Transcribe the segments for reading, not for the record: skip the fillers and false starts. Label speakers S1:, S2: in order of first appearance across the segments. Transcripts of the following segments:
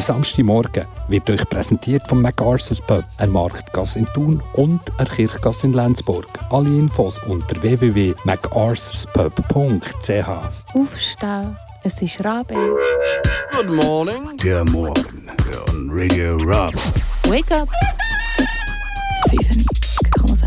S1: Der Samstagmorgen wird euch präsentiert vom MacArthur's Pub, der Marktgasse in Thun und der Kirchgasse in Lenzburg. Alle Infos unter www.macarthurspub.ch.
S2: Aufstehen, es ist Rabe.
S3: Good morning.
S4: Der Morgen on Radio Rabe.
S2: Wake up. 95,6.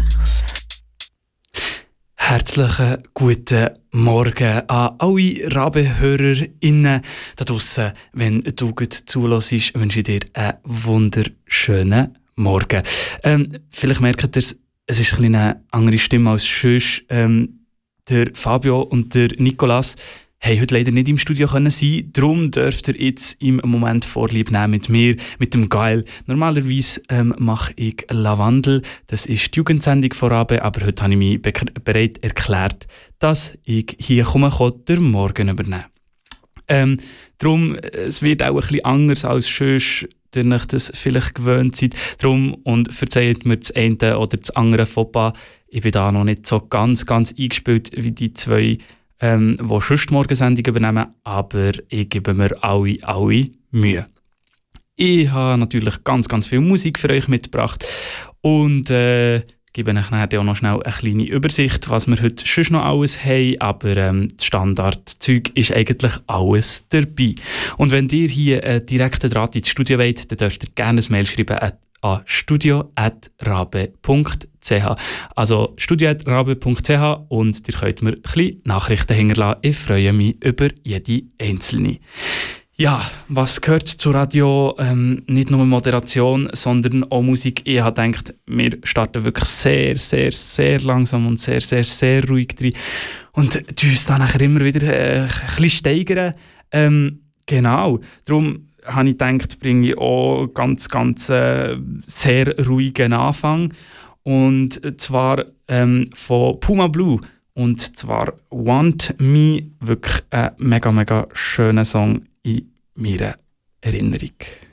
S5: Herzlichen guten Morgen an alle Rabe-HörerInnen da draussen. Wenn du gut zuhörst, wünsche ich dir einen wunderschönen Morgen. Vielleicht merkt ihr, es ist eine andere Stimme als sonst. Der Fabio und der Nicolas haben heute leider nicht im Studio sein können. Darum dürft ihr jetzt im Moment Vorlieb nehmen mit mir, mit dem Gael. Normalerweise mache ich Lavandel. Das ist die Jugendsendung von Rabe, aber heute habe ich mich bereit erklärt, dass ich hier komme, den Morgen übernehmen. Darum, es wird auch ein bisschen anders als sonst, ihr euch das vielleicht gewöhnt seid. Darum, und verzeiht mir das eine oder das andere Fauxpas, ich bin da noch nicht so ganz eingespielt wie die zwei, die sonst die Morgensendung übernehmen, aber ich gebe mir alle Mühe. Ich habe natürlich ganz viel Musik für euch mitgebracht und gebe euch nachher auch noch schnell eine kleine Übersicht, was wir heute sonst noch alles haben, aber das Standardzeug ist eigentlich alles dabei. Und wenn ihr hier einen direkten Draht ins Studio wollt, dann dürft ihr gerne ein Mail schreiben an studio@rabe.ch. Also studio@rabe.ch und ihr könnt mir ein bisschen Nachrichten hinterlassen. Ich freue mich über jede einzelne. Ja, was gehört zu Radio? Nicht nur Moderation, sondern auch Musik. Ich habe gedacht, wir starten wirklich sehr langsam und sehr ruhig rein und uns dann nachher immer wieder ein bisschen steigern. Genau, darum habe ich gedacht, bringe ich auch ganz sehr ruhigen Anfang. Und zwar von Puma Blue. Und zwar Want Me, wirklich ein mega schöner Song in meiner Erinnerung.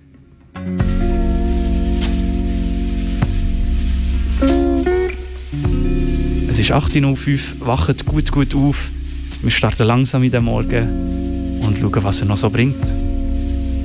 S5: Es ist 18:05 Uhr, wacht gut auf. Wir starten langsam in den Morgen und schauen, was er noch so bringt.